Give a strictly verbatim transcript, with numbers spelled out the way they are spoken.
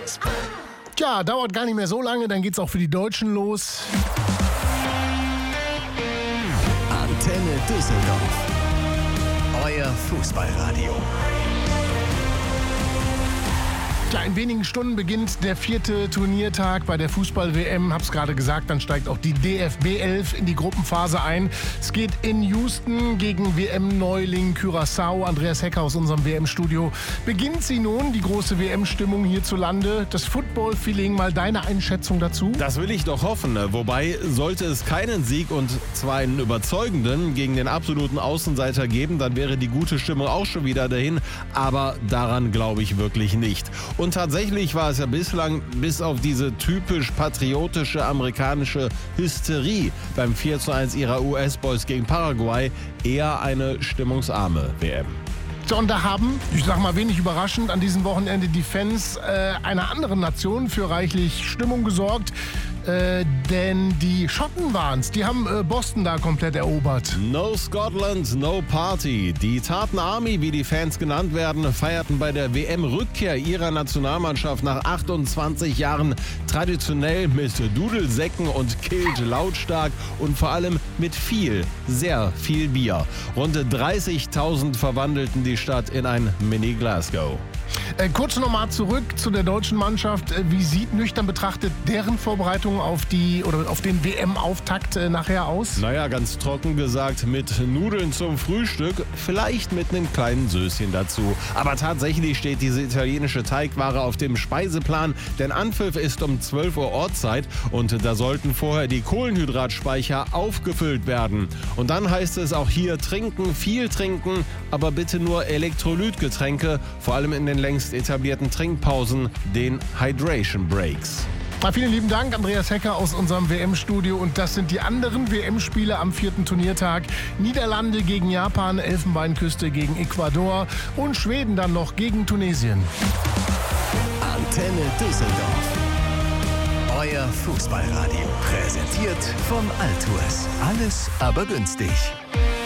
Fußball. Tja, dauert gar nicht mehr so lange, dann geht's auch für die Deutschen los. Antenne Düsseldorf. Euer Fußballradio. Ja, in wenigen Stunden beginnt der vierte Turniertag bei der Fußball-W M. Hab's gerade gesagt, dann steigt auch die D F B elf in die Gruppenphase ein. Es geht in Houston gegen W M-Neuling Curaçao. Andreas Hecker aus unserem W M-Studio. Beginnt sie nun, die große W M-Stimmung hierzulande? Das Football-Feeling, mal deine Einschätzung dazu? Das will ich doch hoffen. Wobei, sollte es keinen Sieg und zwar einen überzeugenden gegen den absoluten Außenseiter geben, dann wäre die gute Stimmung auch schon wieder dahin. Aber daran glaube ich wirklich nicht. Und tatsächlich war es ja bislang, bis auf diese typisch patriotische amerikanische Hysterie beim vier zu eins ihrer U S-Boys gegen Paraguay, eher eine stimmungsarme W M. So, und da haben, ich sag mal wenig überraschend, an diesem Wochenende die Fans äh, einer anderen Nation für reichlich Stimmung gesorgt. Äh, denn die Schotten waren's. Die haben äh, Boston da komplett erobert. No Scotland, no Party. Die Tartan Army, wie die Fans genannt werden, feierten bei der W M-Rückkehr ihrer Nationalmannschaft nach achtundzwanzig Jahren traditionell mit Dudelsäcken und Kilt lautstark und vor allem mit viel, sehr viel Bier. Rund dreißigtausend verwandelten die Stadt in ein Mini-Glasgow. Äh, kurz nochmal zurück zu der deutschen Mannschaft. Äh, wie sieht nüchtern betrachtet deren Vorbereitung auf die oder auf den W M-Auftakt äh, nachher aus? Naja, ganz trocken gesagt, mit Nudeln zum Frühstück, vielleicht mit einem kleinen Söschen dazu. Aber tatsächlich steht diese italienische Teigware auf dem Speiseplan, denn Anpfiff ist um zwölf Uhr Ortszeit und da sollten vorher die Kohlenhydratspeicher aufgefüllt werden. Und dann heißt es auch hier trinken, viel trinken, aber bitte nur Elektrolytgetränke, vor allem in den längst etablierten Trinkpausen, den Hydration Breaks. Na, vielen lieben Dank, Andreas Hecker aus unserem W M-Studio. Und das sind die anderen W M-Spiele am vierten Turniertag. Niederlande gegen Japan, Elfenbeinküste gegen Ecuador und Schweden dann noch gegen Tunesien. Antenne Düsseldorf. Euer Fußballradio. Präsentiert von Altours. Alles aber günstig.